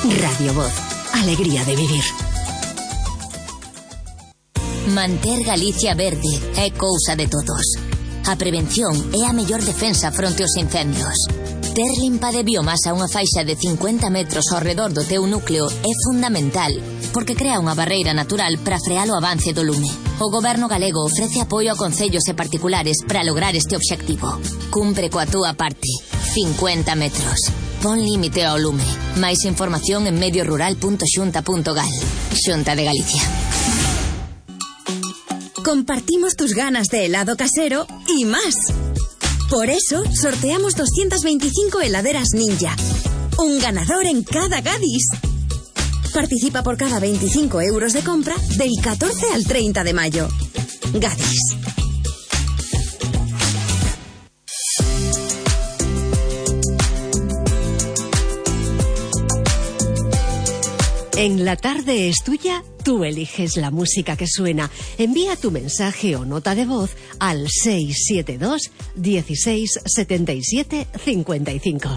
Radio Voz, alegría de vivir. Manter Galicia verde é cousa de todos. A prevención é a mellor defensa fronte aos incendios. Ter limpa de biomasa unha faixa de 50 metros ao redor do teu núcleo é fundamental, porque crea unha barreira natural para frear o avance do lume. O Goberno galego ofrece apoio a concellos e particulares para lograr este obxectivo. Cumpre coa túa parte. 50 metros. Pon límite ao lume. Máis información en mediorural.xunta.gal. Xunta de Galicia. Compartimos tus ganas de helado casero y más. Por eso, sorteamos 225 heladeras Ninja. Un ganador en cada Gadis. Participa por cada 25 euros de compra del 14 al 30 de mayo. Gadis. En La Tarde es Tuya, tú eliges la música que suena. Envía tu mensaje o nota de voz al 672 16 77 55.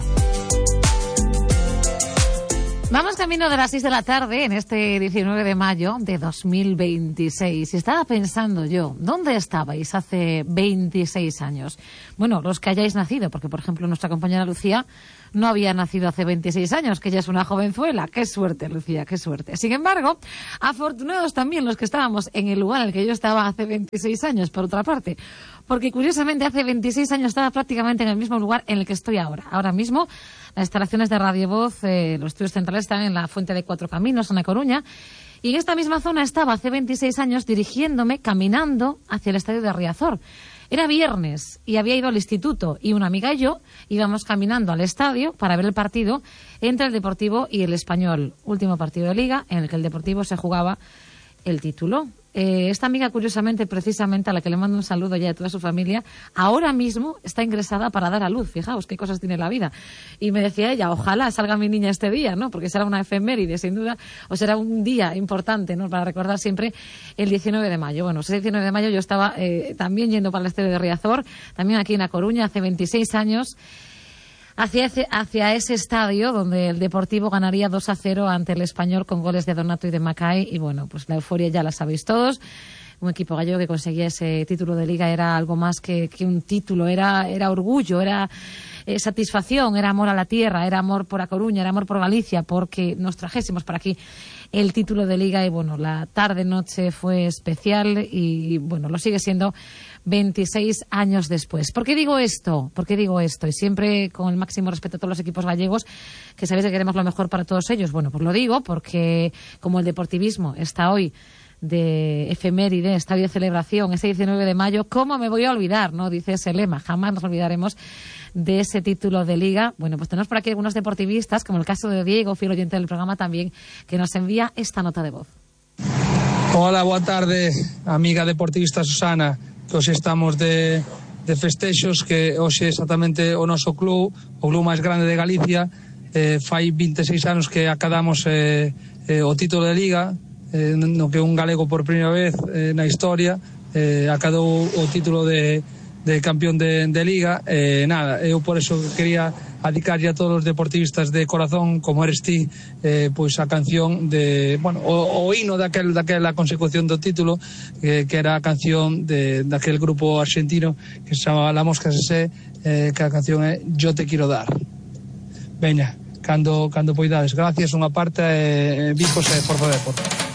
Vamos camino de las 6 de la tarde en este 19 de mayo de 2026. Y estaba pensando yo, ¿dónde estabais hace 26 años? Bueno, los que hayáis nacido, porque por ejemplo nuestra compañera Lucía no había nacido hace 26 años, que ella es una jovenzuela. ¡Qué suerte, Lucía, qué suerte! Sin embargo, afortunados también los que estábamos en el lugar en el que yo estaba hace 26 años, por otra parte. Porque curiosamente hace 26 años estaba prácticamente en el mismo lugar en el que estoy ahora. Ahora mismo las instalaciones de Radio Voz, los estudios centrales están en la Fuente de Cuatro Caminos, en La Coruña. Y en esta misma zona estaba hace 26 años dirigiéndome, caminando hacia el estadio de Riazor. Era viernes y había ido al instituto y una amiga y yo íbamos caminando al estadio para ver el partido entre el Deportivo y el Español. Último partido de Liga en el que el Deportivo se jugaba el título. Esta amiga, curiosamente, precisamente a la que le mando un saludo ya de toda su familia, ahora mismo está ingresada para dar a luz. Fijaos qué cosas tiene la vida. Y me decía ella, ojalá salga mi niña este día, ¿no? Porque será una efeméride, sin duda, o será un día importante, ¿no? Para recordar siempre el 19 de mayo. Bueno, ese 19 de mayo yo estaba también yendo para el estadio de Riazor, también aquí en La Coruña, hace 26 años, hacia ese estadio donde el Deportivo ganaría 2-0 ante el Español con goles de Donato y de Macay. Y bueno, pues la euforia ya la sabéis todos. Un equipo gallego que conseguía ese título de Liga era algo más que un título, era orgullo, era satisfacción, era amor a la tierra, era amor por A Coruña, era amor por Galicia, porque nos trajésemos para aquí el título de Liga. Y bueno, la tarde-noche fue especial y bueno, lo sigue siendo 26 años después. ¿Por qué digo esto? Y siempre con el máximo respeto a todos los equipos gallegos, que sabéis que queremos lo mejor para todos ellos. Bueno, pues lo digo porque como el deportivismo está hoy de efeméride, estadio de celebración, ese 19 de mayo, ¿cómo me voy a olvidar? ¿No? Dice ese lema, jamás nos olvidaremos de ese título de Liga. Bueno, pues tenemos por aquí algunos deportivistas, como el caso de Diego, fiel oyente del programa también, que nos envía esta nota de voz. Hola, boa tarde, amiga deportivista Susana, que hoxe estamos de festexos, que hoxe exactamente o noso club, o club máis grande de Galicia, fai 26 anos que acadamos o título de Liga, no que un galego por primeira vez na historia acadou o título de campeón de Liga. Nada, eu por eso quería dedicarlle a todos os deportivistas de corazón, como eres ti, pois a canción de, bueno, o hino daquela consecución do título, que era a canción daquel grupo argentino que se chamaba La Mosca Sesé, que a canción é Yo te quiero dar. Veña, cando poidades. Gracias unha parte, Vicos e Forza Deport.